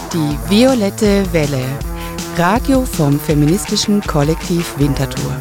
Die violette Welle. Radio vom feministischen Kollektiv Winterthur.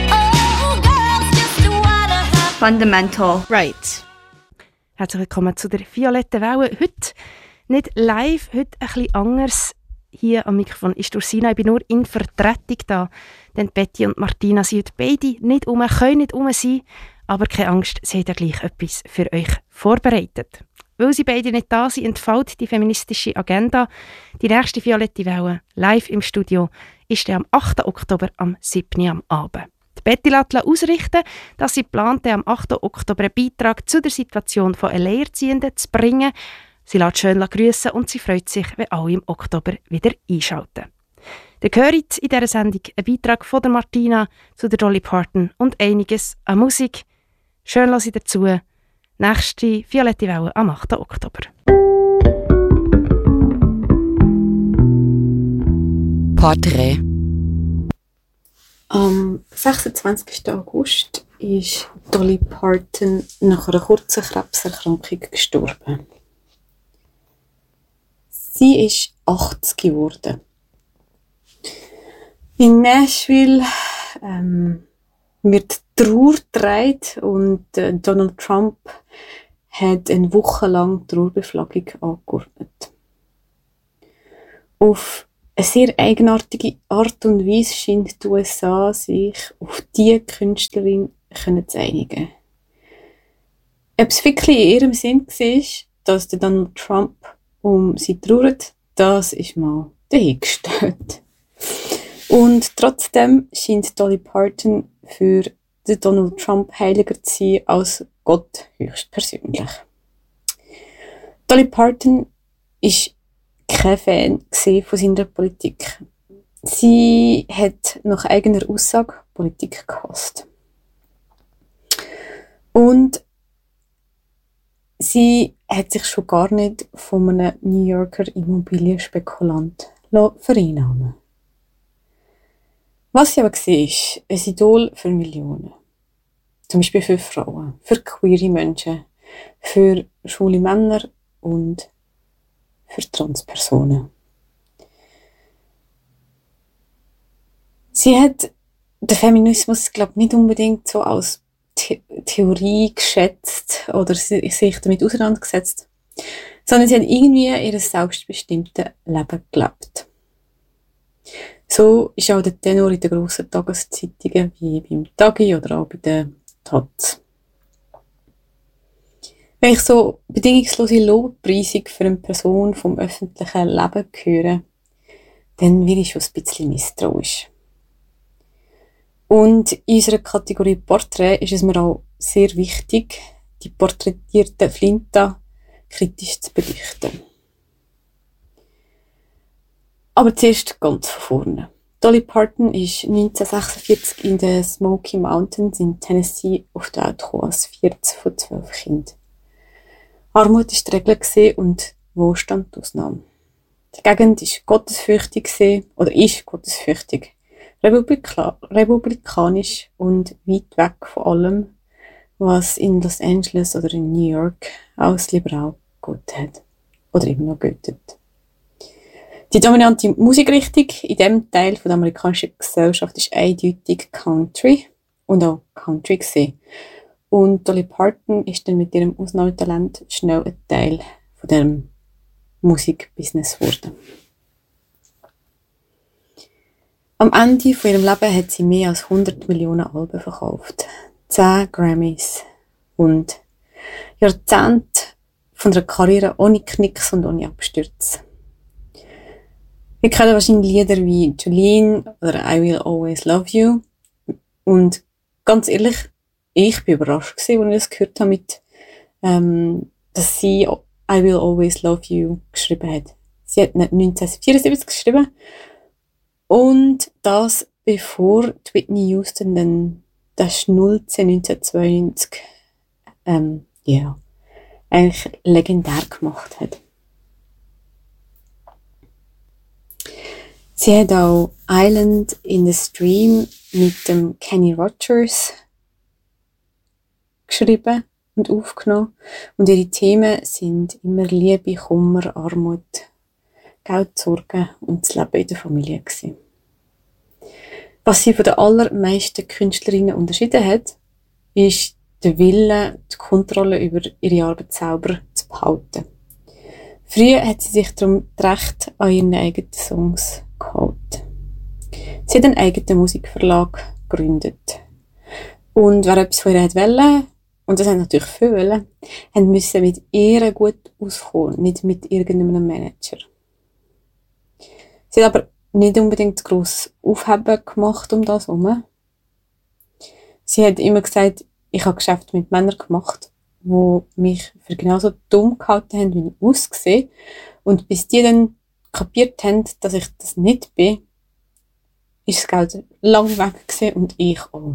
Fundamental. Right. Herzlich willkommen zu der violetten Welle. Heute nicht live, heute ein bisschen anders. Hier am Mikrofon ist Ursina. Ich bin nur in Vertretung da. Denn Betty und Martina sind beide nicht können nicht sein. Aber keine Angst, sie haben ja gleich etwas für euch vorbereitet. Weil sie beide nicht da sind, entfällt die feministische Agenda. Die nächste violette Welle, live im Studio, ist am 8. Oktober am 7. am Abend. Die Betty lässt ausrichten, dass sie plante, am 8. Oktober einen Beitrag zu der Situation von Alleinerziehenden zu bringen. Sie lässt schön grüssen und sie freut sich, wenn alle im Oktober wieder einschalten. Ihr hört in dieser Sendung einen Beitrag von der Martina zu der Dolly Parton und einiges an Musik. Schön hören Sie dazu. Nächste violette Welle am 8. Oktober. Porträt. Am 26. August ist Dolly Parton nach einer kurzen Krebserkrankung gestorben. Sie ist 80 geworden. In Nashville wird Trauer getragen und Donald Trump hat eine Woche lang Trauerbeflagung angeordnet. Auf eine sehr eigenartige Art und Weise scheint die USA sich auf diese Künstlerin zu einigen. Ob es wirklich in ihrem Sinn war, dass der Donald Trump um sie trauert, das ist mal dahingestellt. Und trotzdem scheint Dolly Parton für den Donald Trump heiliger zu sein als Gott höchstpersönlich. Dolly Parton ist kein Fan von seiner Politik. Sie hat nach eigener Aussage Politik gehasst. Und sie hat sich schon gar nicht von einem New Yorker Immobilienspekulant vereinnahmen. Was sie aber war, ist ein Idol für Millionen. Zum Beispiel für Frauen, für queere Menschen, für schwule Männer und für Transpersonen. Sie hat den Feminismus, glaube ich, nicht unbedingt so als Theorie geschätzt oder sich damit auseinandergesetzt, sondern sie hat irgendwie ihr selbstbestimmtes Leben gelebt. So ist auch der Tenor in den grossen Tageszeitungen wie beim Tagi oder auch bei der Taz. Wenn ich so bedingungslose Lobpreisung für eine Person vom öffentlichen Leben höre, dann werde ich schon ein bisschen misstrauisch. Und in unserer Kategorie Porträt ist es mir auch sehr wichtig, die porträtierten Flinta kritisch zu beleuchten. Aber zuerst ganz von vorne. Dolly Parton ist 1946 in den Smoky Mountains in Tennessee auf die Welt gekommen, als 14 von 12 Kindern. Armut war die Regel und Wohlstand die Ausnahme. Die Gegend war gottesfürchtig oder ist gottesfürchtig, republikanisch und weit weg von allem, was in Los Angeles oder in New York als liberal gut hat. Oder immer noch göttet. Die dominante Musikrichtung in diesem Teil der amerikanischen Gesellschaft ist eindeutig Country und auch Country gewesen. Und Dolly Parton ist dann mit ihrem Ausnahmetalent schnell ein Teil von diesem Musikbusiness geworden. Am Ende von ihrem Leben hat sie mehr als 100 Millionen Alben verkauft, 10 Grammys und Jahrzehnte von einer Karriere ohne Knicks und ohne Abstürze. Wir kennen wahrscheinlich Lieder wie Jolene oder I Will Always Love You. Und ganz ehrlich, ich bin überrascht gewesen, als ich das gehört habe, dass sie I Will Always Love You geschrieben hat. Sie hat 1974 geschrieben. Und das bevor Whitney Houston dann das Schnulze 1992 eigentlich legendär gemacht hat. Sie hat auch Island in the Stream mit dem Kenny Rogers geschrieben und aufgenommen. Und ihre Themen sind immer Liebe, Kummer, Armut, Geld zu sorgen und das Leben in der Familie gewesen. Was sie von den allermeisten Künstlerinnen unterschieden hat, ist der Wille, die Kontrolle über ihre Arbeit selber zu behalten. Früher hat sie sich darum recht an ihren eigenen Songs gehalten. Sie hat einen eigenen Musikverlag gegründet. Und wer etwas von ihr wollte, und das haben natürlich viele wollen, haben müssen mit ihr gut auskommen, nicht mit irgendeinem Manager. Sie hat aber nicht unbedingt gross Aufheben gemacht um das herum. Sie hat immer gesagt, ich habe Geschäfte mit Männern gemacht, die mich für genauso dumm gehalten haben, wie ich aussehe. Und bis die dann kapiert haben, dass ich das nicht bin, ist das Geld lang weg gewesen und ich auch.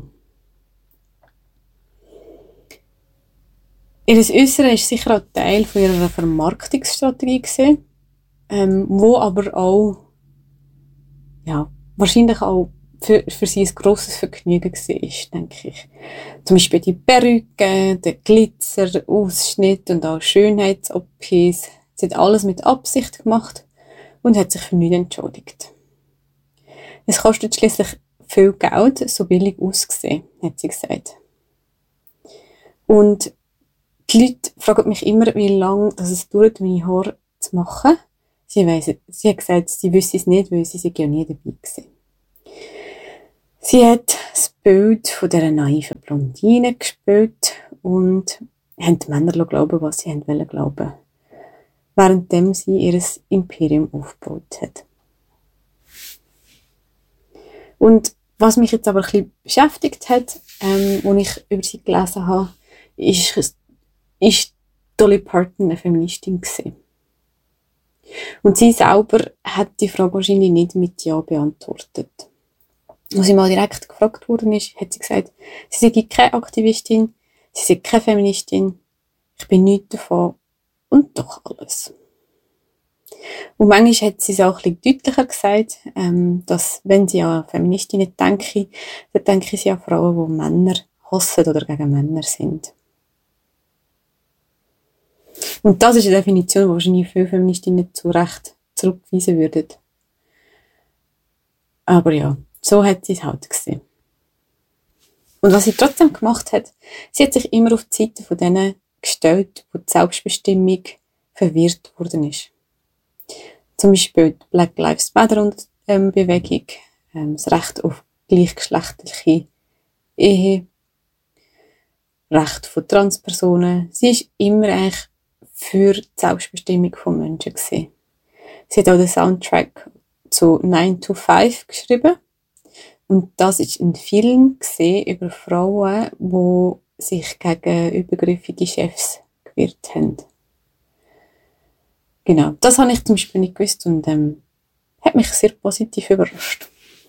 Ihr Äußere war sicher auch Teil von ihrer Vermarktungsstrategie gewesen, wo aber auch, ja, wahrscheinlich auch für sie ein grosses Vergnügen war, denke ich. Zum Beispiel die Perücke, der Glitzer, Ausschnitt und auch Schönheits-OPs. Sie hat alles mit Absicht gemacht und hat sich für nichts entschuldigt. Es kostet schließlich viel Geld, so billig auszusehen, hat sie gesagt. Und die Leute fragen mich immer, wie lange es dauert, meine Haare zu machen. Sie hat gesagt, sie wüsste es nicht, weil sie ja nie dabei war. Sie hat das Bild von dieser naiven Blondine gespielt und haben die Männer glauben, was sie wollen glauben, währenddem sie ihr Imperium aufgebaut hat. Und was mich jetzt aber ein bisschen beschäftigt hat, als ich über sie gelesen habe, ist Dolly Parton eine Feministin gewesen. Und sie selber hat die Frage wahrscheinlich nicht mit Ja beantwortet. Als sie mal direkt gefragt worden ist, hat sie gesagt, sie sei keine Aktivistin, sie sei keine Feministin, ich bin nichts davon und doch alles. Und manchmal hat sie es auch ein bisschen deutlicher gesagt, dass, wenn sie an Feministinnen denke, dann denke sie an Frauen, die Männer hassen oder gegen Männer sind. Und das ist eine Definition, die wahrscheinlich viele Feministinnen zu Recht zurückweisen würden. Aber ja, so hat sie es halt gesehen. Und was sie trotzdem gemacht hat, sie hat sich immer auf die Seite von denen gestellt, wo die Selbstbestimmung verwirrt worden ist. Zum Beispiel die Black Lives Matter Bewegung, das Recht auf gleichgeschlechtliche Ehe, Recht von Transpersonen. Sie ist immer eigentlich für die Selbstbestimmung von Menschen gewesen. Sie hat auch den Soundtrack zu 9 to 5 geschrieben. Und das ist ein Film über Frauen, die sich gegen übergriffige Chefs gewehrt haben. Genau, das habe ich zum Beispiel nicht gewusst und hat mich sehr positiv überrascht.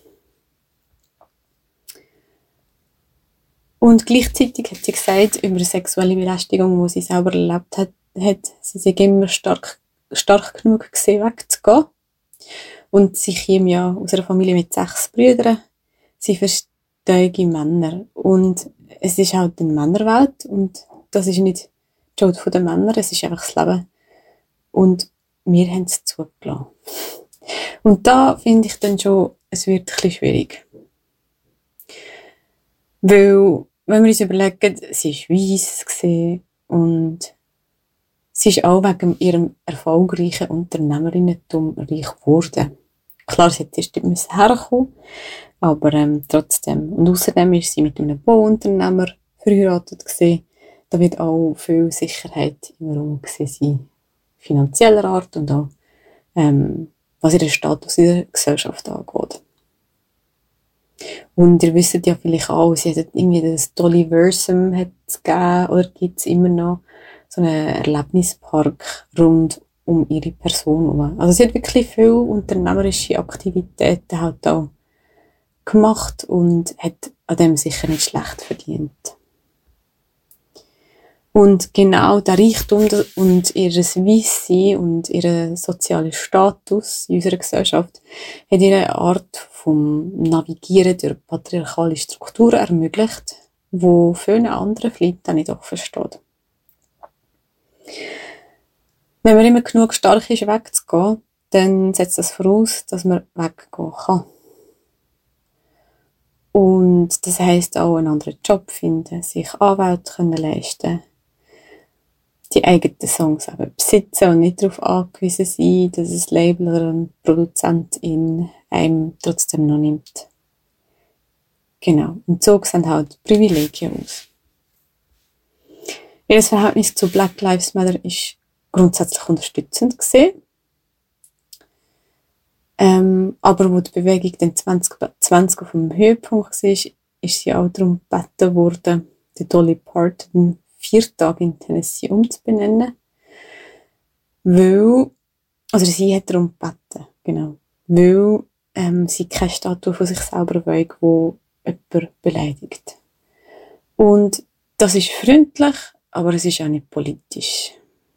Und gleichzeitig hat sie gesagt, über sexuelle Belästigung, die sie selber erlebt hat, sie sich immer stark genug gesehen, wegzugehen. Und sie käme ja aus einer Familie mit 6 Brüdern. Sie verstehe Männer. Und es ist halt eine Männerwelt und das ist nicht die Schuld der Männer, es ist einfach das Leben. Und wir haben es zugelassen. Und da finde ich dann schon, es wird ein bisschen schwierig. Weil, wenn wir uns überlegen, sie war weiss und sie ist auch wegen ihrem erfolgreichen Unternehmerinnentum reich geworden. Klar, sie hätte erst dort herkommen, aber trotzdem. Und außerdem ist sie mit einem Bauunternehmer verheiratet gewesen. Da wird auch viel Sicherheit im Raum sein, finanzieller Art und auch was ihren Status in der Gesellschaft angeht. Und ihr wisst ja vielleicht auch, sie hat irgendwie das Dollyversum gegeben, oder gibt es immer noch so einen Erlebnispark rund um ihre Person herum. Also sie hat wirklich viele unternehmerische Aktivitäten halt auch gemacht und hat an dem sicher nicht schlecht verdient. Und genau der Reichtum und ihr Weissein und ihr sozialer Status in unserer Gesellschaft hat ihre Art vom Navigieren durch patriarchale Strukturen ermöglicht, wo vielen anderen vielleicht auch nicht auch versteht. Wenn man immer genug stark ist, wegzugehen, dann setzt das voraus, dass man weggehen kann. Und das heisst auch einen anderen Job finden, sich Anwälte leisten, die eigenen Songs eben besitzen und nicht darauf angewiesen sein, dass ein Label oder ein Produzentin einem trotzdem noch nimmt. Genau. Und so sehen halt Privilegien aus. Ihr Verhältnis zu Black Lives Matter ist grundsätzlich unterstützend gesehen. Aber wo die Bewegung dann 2020 auf dem Höhepunkt war, ist sie auch darum gebeten worden, die Dolly Parton 4 Tage in Tennessee umzubenennen. Sie hat darum gebeten, genau. Weil sie keine Statue von sich selber will, die jemand beleidigt. Und das ist freundlich, aber es ist auch nicht politisch.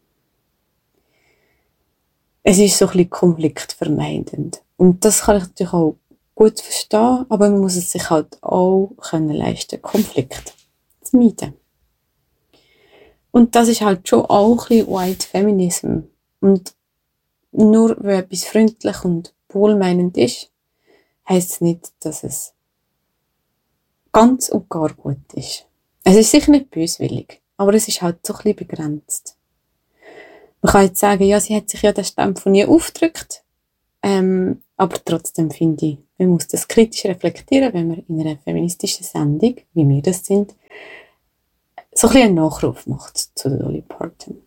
Es ist so ein bisschen konfliktvermeidend. Und das kann ich natürlich auch gut verstehen, aber man muss es sich halt auch leisten, Konflikt zu meiden. Und das ist halt schon auch ein bisschen White Feminism. Und nur weil etwas freundlich und wohlmeinend ist, heisst es nicht, dass es ganz und gar gut ist. Es ist sicher nicht böswillig, aber es ist halt so ein bisschen begrenzt. Man kann jetzt sagen, ja, sie hat sich ja den Stempel von nie aufgedrückt, aber trotzdem finde ich, man muss das kritisch reflektieren, wenn man in einer feministischen Sendung, wie wir das sind, so ein bisschen einen Nachruf macht zu Dolly Parton.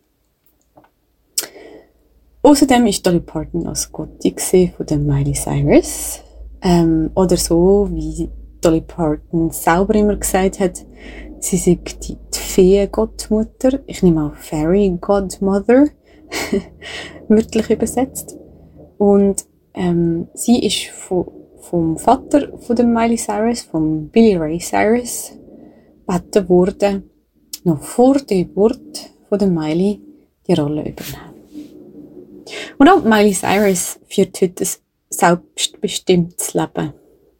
Außerdem war Dolly Parton als Gottin von der Miley Cyrus, oder so, wie Dolly Parton selber immer gesagt hat, sie sei die Feengottmutter, ich nehme auch Fairy Godmother, wörtlich übersetzt. Und sie ist vom Vater von der Miley Cyrus, von Billy Ray Cyrus, gebeten worden, noch vor der Geburt von der Miley die Rolle übernehmen. Und auch Miley Cyrus führt heute ein selbstbestimmtes Leben.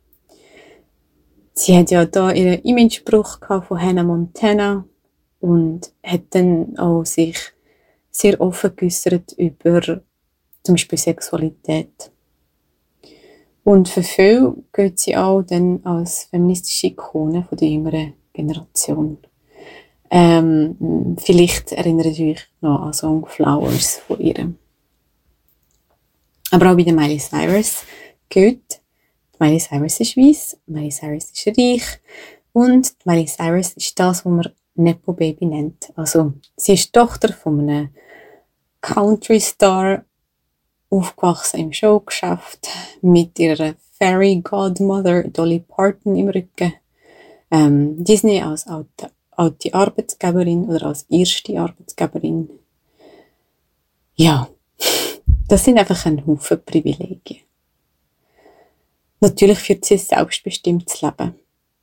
Sie hat ja da ihren Imagebruch von Hannah Montana und hat dann auch sich sehr offen geäussert über zum Beispiel Sexualität. Und für viele gilt sie auch dann als feministische Ikone von der jüngeren Generation. Vielleicht erinnert ihr euch noch an Song Flowers von ihr. Aber auch bei der Miley Cyrus gilt, Miley Cyrus ist weiss, Miley Cyrus ist reich und Miley Cyrus ist das, was man Nepo Baby nennt. Also sie ist Tochter von einem Country-Star, aufgewachsen im Showgeschäft mit ihrer Fairy Godmother Dolly Parton im Rücken. Disney als alte Arbeitsgeberin oder als erste Arbeitsgeberin. Ja, das sind einfach ein Haufen Privilegien. Natürlich führt sie ein selbstbestimmtes Leben.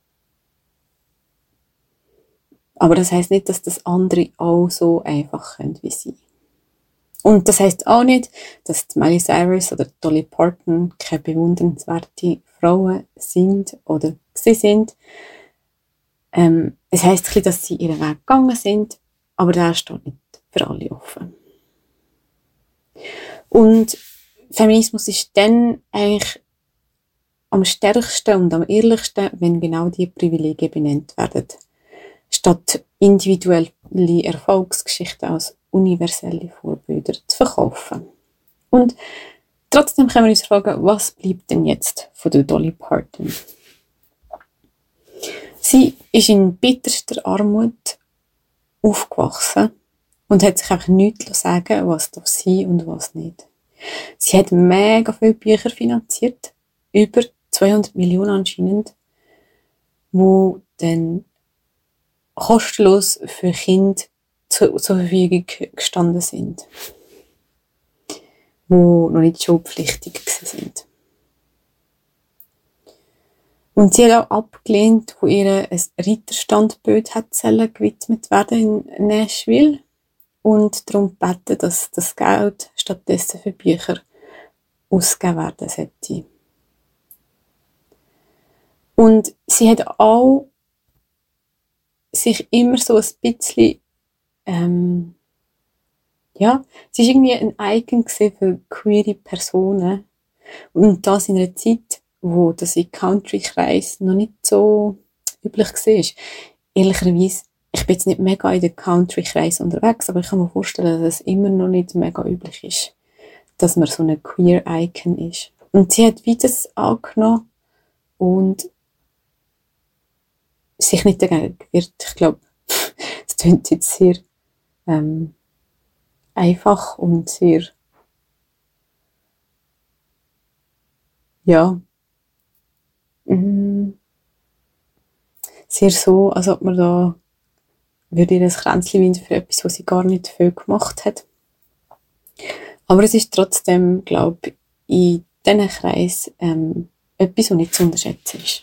Aber das heisst nicht, dass das andere auch so einfach können wie sie. Und das heisst auch nicht, dass die Miley Cyrus oder Dolly Parton keine bewundernswerte Frauen sind oder sie sind. Es heisst ein bisschen, dass sie ihren Weg gegangen sind, aber der steht nicht für alle offen. Und Feminismus ist dann eigentlich am stärksten und am ehrlichsten, wenn genau diese Privilegien benannt werden, statt individuelle Erfolgsgeschichten als universelle Vorbilder zu verkaufen. Und trotzdem können wir uns fragen, was bleibt denn jetzt von der Dolly Parton? Sie ist in bitterster Armut aufgewachsen und hat sich einfach nichts sagen, was darf sein und was nicht. Sie hat mega viele Bücher finanziert, über 200 Millionen anscheinend, wo dann kostenlos für Kinder zur Verfügung gestanden sind, die noch nicht schulpflichtig sind. Und sie hat auch abgelehnt, wo ihr ein Reiterstandbild gewidmet werden in Nashville und darum gebeten, dass das Geld stattdessen für Bücher ausgegeben werden sollte. Und sie hat auch sich immer so ein bisschen ja, sie war irgendwie ein Icon für queere Personen. Und das in einer Zeit, wo das in Country-Kreis noch nicht so üblich war. Ehrlicherweise, ich bin jetzt nicht mega in den Country-Kreis unterwegs, aber ich kann mir vorstellen, dass es immer noch nicht mega üblich ist, dass man so ein Queer-Icon ist. Und sie hat wie das angenommen und sich nicht dagegen gewehrt. Ich glaube, das klingt jetzt sehr einfach und sehr sehr so, als ob man da würde ihr ein Kränzchen winden für etwas, was sie gar nicht viel gemacht hat. Aber es ist trotzdem, glaube ich, in diesen Kreis etwas, was nicht zu unterschätzen ist.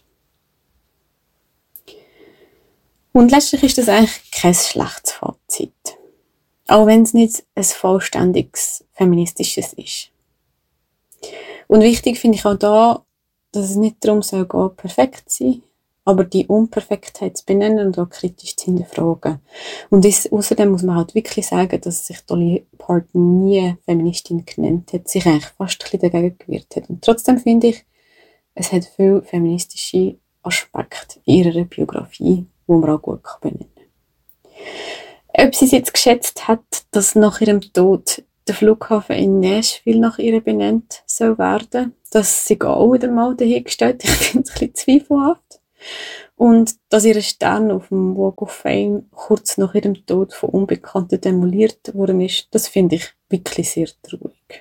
Und letztlich ist das eigentlich kein schlechtes Fazit. Auch wenn es nicht ein vollständiges feministisches ist. Und wichtig finde ich auch da, dass es nicht darum soll gehen, perfekt zu sein, aber die Unperfektheit zu benennen und auch kritisch zu hinterfragen. Und außerdem muss man halt wirklich sagen, dass sich Dolly Parton nie Feministin genannt hat, sich eigentlich fast ein bisschen dagegen gewehrt hat. Und trotzdem finde ich, es hat viele feministische Aspekte in ihrer Biografie, die man auch gut benennen kann. Ob sie es jetzt geschätzt hat, dass nach ihrem Tod der Flughafen in Nashville nach ihr benannt soll werden, das sei auch wieder mal dahingestellt. Ich finde es ein bisschen zweifelhaft. Und dass ihr Stern auf dem Walk of Fame kurz nach ihrem Tod von Unbekannten demoliert worden ist, das finde ich wirklich sehr traurig.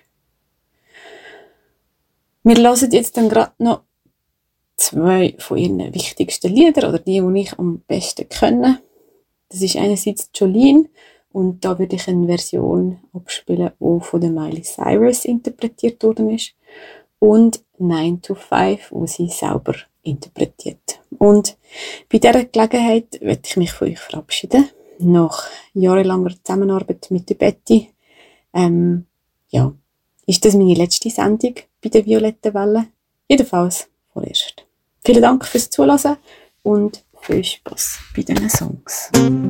Wir hören jetzt dann gerade noch 2 von ihren wichtigsten Lieder, oder die ich am besten kenne. Das ist einerseits Jolene, und da würde ich eine Version abspielen, die von der Miley Cyrus interpretiert worden ist, und 9 to 5, wo sie selber interpretiert. Und bei dieser Gelegenheit möchte ich mich von euch verabschieden. Nach jahrelanger Zusammenarbeit mit der Betty, ist das meine letzte Sendung bei der Violetten Welle. Jedenfalls vorerst. Vielen Dank fürs Zuhören und viel Spass bei diesen Songs.